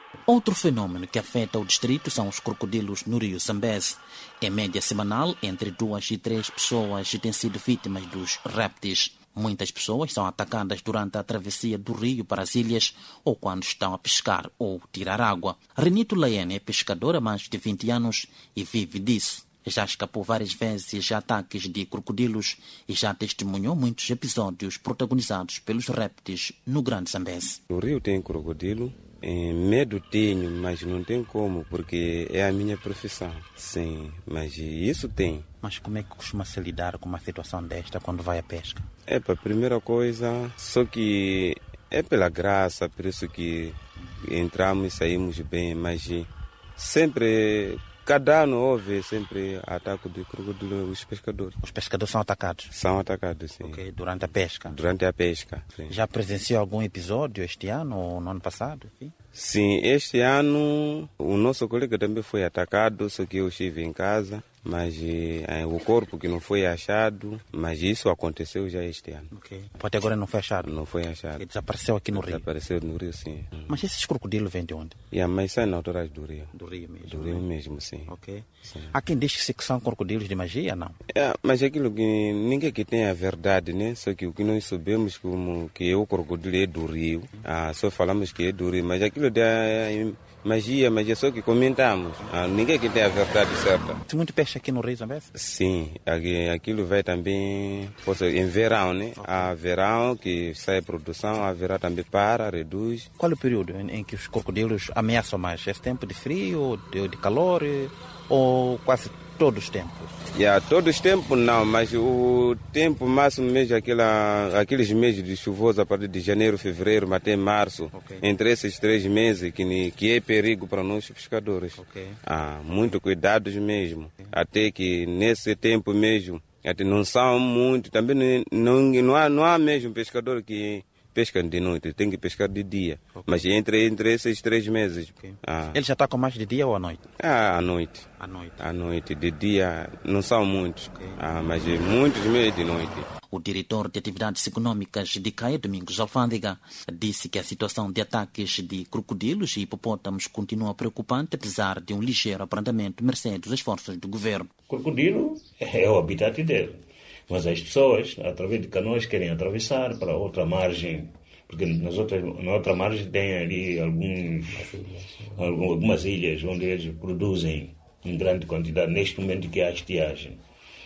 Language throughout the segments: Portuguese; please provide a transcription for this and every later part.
Outro fenômeno que afeta o distrito são os crocodilos no rio Zambeze. Em média semanal, entre 2 e 3 pessoas têm sido vítimas dos répteis. Muitas pessoas são atacadas durante a travessia do rio para as ilhas ou quando estão a pescar ou tirar água. Renito Laiane é pescador há mais de 20 anos e vive disso. Já escapou várias vezes de ataques de crocodilos e já testemunhou muitos episódios protagonizados pelos répteis no Grande Zambeze. O rio tem crocodilo. Medo tenho, mas não tem como, porque é a minha profissão. Sim, mas isso tem. Mas como é que costuma se lidar com uma situação desta quando vai à pesca? A primeira coisa, só que é pela graça, por isso que entramos e saímos bem, mas sempre, cada ano houve sempre ataque de crocodilo os pescadores. Os pescadores são atacados? São atacados, sim. Ok, durante a pesca? Durante a pesca, sim. Já presenciou algum episódio este ano ou no ano passado? Enfim? Sim, este ano o nosso colega também foi atacado, só que eu estive em casa, mas o corpo que não foi achado, mas isso aconteceu já este ano. Ok. Até agora não foi achado? Não foi achado. Ele desapareceu aqui no rio? Desapareceu no rio, sim. Mas esses crocodilos vêm de onde? Mas saem naturais do rio. Do rio mesmo? Do rio mesmo, sim. Ok. Sim. Há quem diz que são crocodilos de magia, não? Mas aquilo que ninguém que tem a verdade, né? Só que o que nós sabemos como que o crocodilo é do rio, só falamos que é do rio, mas aquilo de magia, mas é só que comentamos. Ninguém que tem a verdade certa. Tem muito peixe aqui no rio Zambeze? Sim, aquilo vai também em verão, né? Okay. Há verão que sai a produção, há verão também reduz. Qual é o período em que os crocodilos ameaçam mais? É tempo de frio, de calor ou quase todos os tempos? Todos os tempos não, mas o tempo máximo mesmo aqueles meses de chuvoso a partir de janeiro, fevereiro, até março, okay. Entre esses 3 meses que é perigo para nós pescadores. Okay. Muito cuidados mesmo, okay. Até que nesse tempo mesmo, até não são muito, também não há mesmo pescador que pescam de noite, tem que pescar de dia. Okay. Mas entre esses 3 meses. Okay. Eles já atacam mais de dia ou à noite? À noite. À noite. À noite. De dia não são muitos, okay. Mas muitos mesmo de noite. O diretor de atividades econômicas de Caia, Domingos Alfândega, disse que a situação de ataques de crocodilos e hipopótamos continua preocupante, apesar de um ligeiro abrandamento mercê dos esforços do governo. O crocodilo é o habitat dele. Mas as pessoas, através de canoas, querem atravessar para outra margem, porque na outra margem tem ali algumas ilhas onde eles produzem em grande quantidade, neste momento que há estiagem.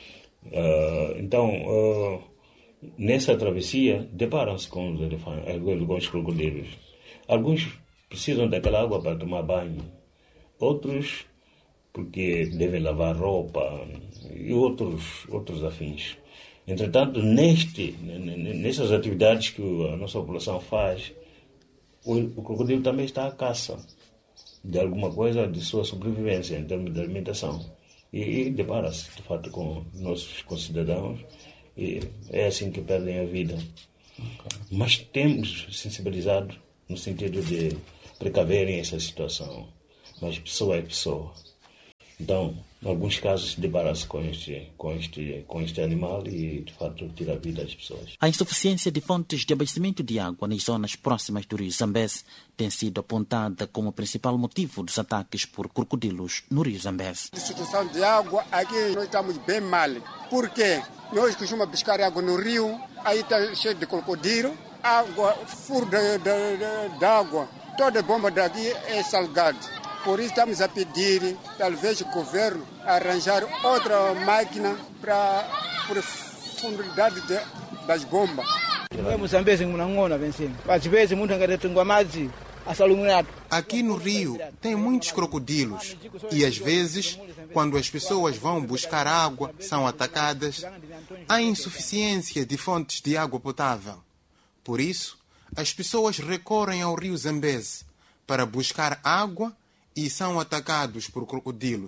Nessa travessia, deparam-se com os elefantes, com os crocodilos. Alguns precisam daquela água para tomar banho, outros porque devem lavar roupa e outros afins. Entretanto, nessas atividades que a nossa população faz, o crocodilo também está à caça de alguma coisa de sua sobrevivência em termos de alimentação. E depara-se, de fato, com nossos concidadãos, e é assim que perdem a vida. Okay. Mas temos sensibilizado no sentido de precaverem essa situação. Mas pessoa é pessoa. Então, em alguns casos, depara-se com este animal e, de fato, tira a vida das pessoas. A insuficiência de fontes de abastecimento de água nas zonas próximas do rio Zambeze tem sido apontada como principal motivo dos ataques por crocodilos no rio Zambeze. A situação de água aqui nós estamos bem mal. Por quê? Nós costumamos buscar água no rio, aí está cheio de crocodilo, água, furo d'água, toda bomba daqui é salgada. Por isso estamos a pedir, talvez o governo, arranjar outra máquina para profundidade das bombas. Aqui no rio tem muitos crocodilos e às vezes, quando as pessoas vão buscar água, são atacadas. Há insuficiência de fontes de água potável. Por isso, as pessoas recorrem ao rio Zambeze para buscar água e são atacados por crocodilos.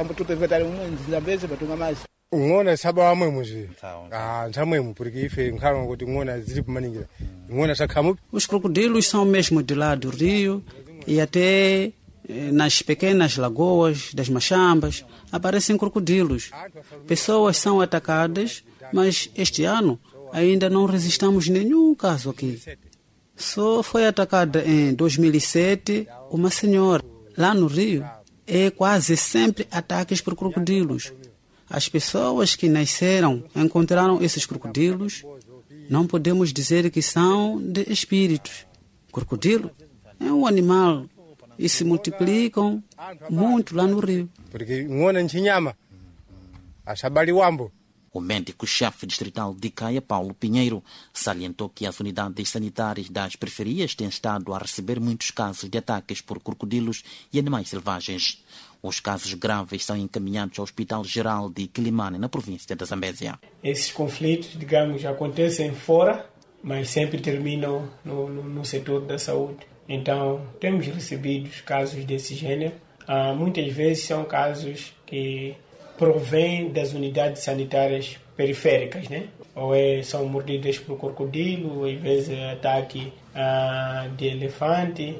Os crocodilos são mesmo de lá do rio e até nas pequenas lagoas das machambas aparecem crocodilos. Pessoas são atacadas, mas este ano ainda não registramos nenhum caso aqui. Só foi atacada em 2007 uma senhora. Lá no Rio, é quase sempre ataques por crocodilos. As pessoas que nasceram encontraram esses crocodilos. Não podemos dizer que são de espíritos. Crocodilo é um animal e se multiplicam muito lá no Rio. Porque O médico-chefe distrital de Caia, Paulo Pinheiro, salientou que as unidades sanitárias das periferias têm estado a receber muitos casos de ataques por crocodilos e animais selvagens. Os casos graves são encaminhados ao Hospital Geral de Quilimane, na província da Zambésia. Esses conflitos, digamos, acontecem fora, mas sempre terminam no setor da saúde. Então, temos recebido casos desse gênero. Muitas vezes são casos que provém das unidades sanitárias periféricas, né? Ou são mordidas por crocodilo, ou às vezes é ataque de elefante,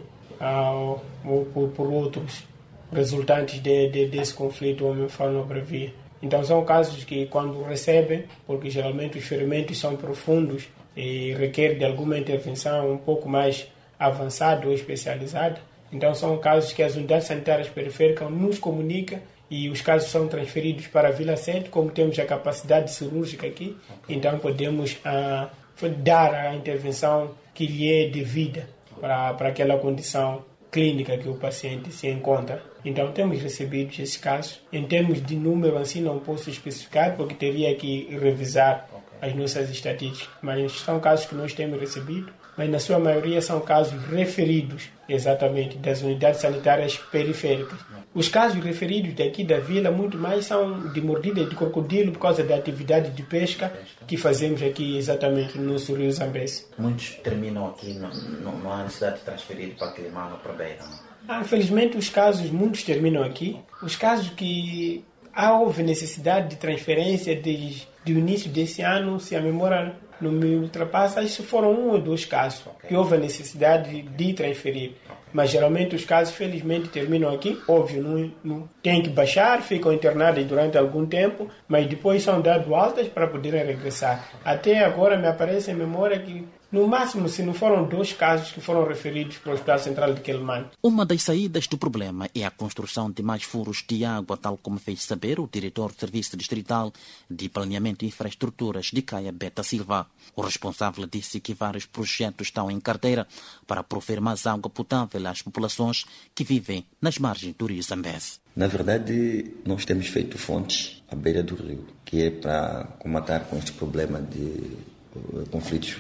ou por outros resultantes desse conflito homem-fauna-bravia. Então são casos que quando recebem, porque geralmente os ferimentos são profundos e requerem de alguma intervenção um pouco mais avançada ou especializada, então são casos que as unidades sanitárias periféricas nos comunicam e os casos são transferidos para a Vila Centro, como temos a capacidade cirúrgica aqui, então podemos dar a intervenção que lhe é devida para aquela condição clínica que o paciente se encontra. Então temos recebido esses casos. Em termos de número assim não posso especificar, porque teria que revisar as nossas estatísticas, mas são casos que nós temos recebido, mas na sua maioria são casos referidos exatamente das unidades sanitárias periféricas. Os casos referidos daqui da vila, muito mais são de mordida de crocodilo por causa da atividade de pesca que fazemos aqui exatamente no nosso rio Zambésia. Muitos terminam aqui, não há necessidade de transferir para Quilimane ou para Beira? Infelizmente, muitos terminam aqui. Os casos que houve necessidade de transferência desde o início desse ano, se a memória não me ultrapassa, acho que foram 1 ou 2 casos que houve a necessidade de transferir. Mas geralmente os casos, felizmente, terminam aqui. Óbvio, não tem que baixar, ficam internados durante algum tempo, mas depois são dados altas para poderem regressar. Até agora me aparece em memória que, no máximo, se não foram 2 casos que foram referidos para o Hospital Central de Quilimane. Uma das saídas do problema é a construção de mais furos de água, tal como fez saber o diretor do Serviço Distrital de Planeamento e Infraestruturas de Caia, Beta Silva. O responsável disse que vários projetos estão em carteira para prover mais água potável às populações que vivem nas margens do rio Zambésia. Na verdade, nós temos feito fontes à beira do rio, que é para combater com este problema de conflitos.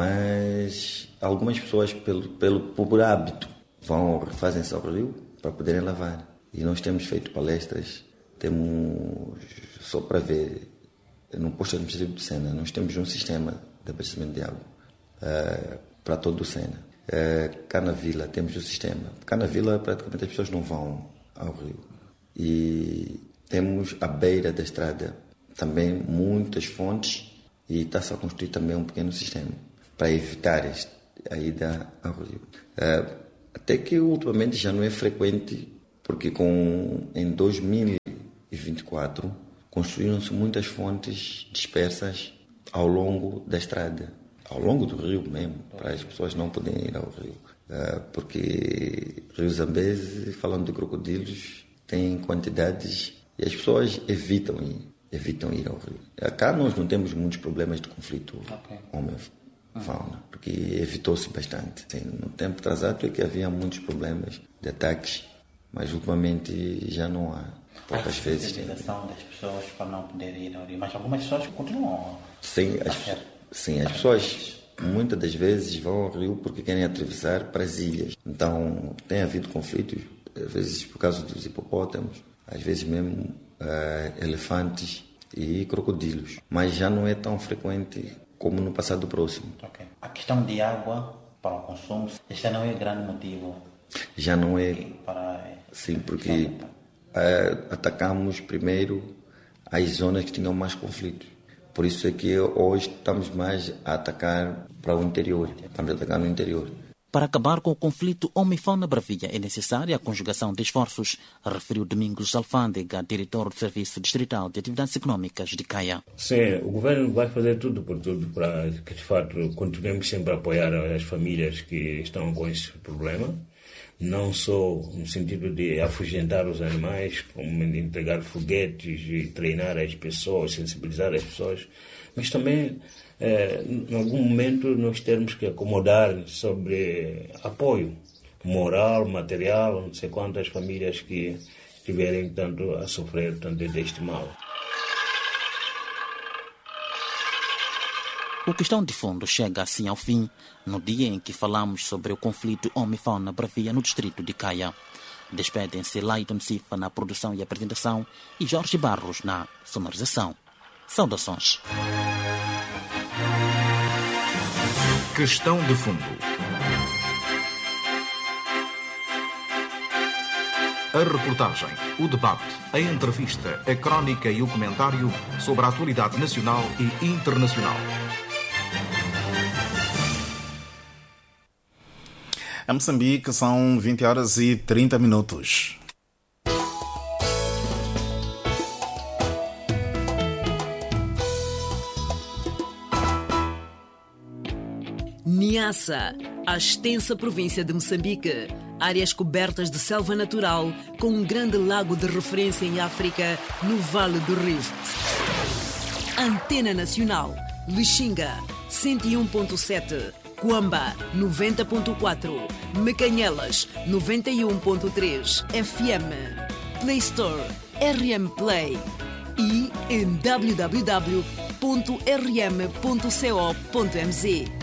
Mas algumas pessoas, por hábito, fazem-se ao rio para poderem lavar. E nós temos feito palestras, só para ver, no posto administrativo de Sena, nós temos um sistema de abastecimento de água para todo o Sena. Cá na vila temos o sistema. Cá na vila praticamente as pessoas não vão ao rio. E temos à beira da estrada também muitas fontes e está-se a construir também um pequeno sistema para evitar a ida ao rio. Até que ultimamente já não é frequente, porque em 2024 construíram-se muitas fontes dispersas ao longo da estrada, ao longo do rio mesmo, para as pessoas não poderem ir ao rio. Porque Rio Zambésia, falando de crocodilos, tem quantidades e as pessoas evitam ir ao rio. Cá nós não temos muitos problemas de conflito homem-fauna, porque evitou-se bastante. No tempo atrasado é que havia muitos problemas de ataques, mas ultimamente já não há. Poucas vezes tem. Das pessoas para não poderem ir ao rio, mas algumas pessoas continuam. Sim, as pessoas muitas das vezes vão ao rio porque querem atravessar para as ilhas. Então tem havido conflitos, às vezes por causa dos hipopótamos, às vezes mesmo elefantes e crocodilos, mas já não é tão frequente como no passado próximo. Okay. A questão de água para o consumo, este não é grande motivo? Já não é. Sim, porque atacamos primeiro as zonas que tinham mais conflitos. Por isso é que hoje estamos mais a atacar para o interior. Estamos a atacar no interior. Para acabar com o conflito homem-fauna-bravia é necessária a conjugação de esforços, referiu Domingos Alfândega, diretor do Serviço Distrital de Atividades Econômicas de Caia. Sim, o governo vai fazer tudo por tudo para que, de fato, continuemos sempre a apoiar as famílias que estão com esse problema. não só no sentido de afugentar os animais, como de entregar foguetes e treinar as pessoas, sensibilizar as pessoas, mas também, em algum momento, nós temos que acomodar sobre apoio moral, material, não sei quantas famílias que estiverem tanto a sofrer tanto deste mal. O Questão de Fundo chega assim ao fim, no dia em que falamos sobre o conflito homem-fauna bravia no distrito de Caia. Despedem-se Leiton Sifa na produção e apresentação e Jorge Barros na sonorização. Saudações. Questão de Fundo. A reportagem, o debate, a entrevista, a crónica e o comentário sobre a atualidade nacional e internacional. Em Moçambique são 20 horas e 30 minutos. Niassa, a extensa província de Moçambique, áreas cobertas de selva natural com um grande lago de referência em África no Vale do Rift. Antena Nacional, Lixinga, 101.7, Cuamba, 90.4, Mecanhelas, 91.3 FM, Play Store, RM Play e em www.rm.co.mz.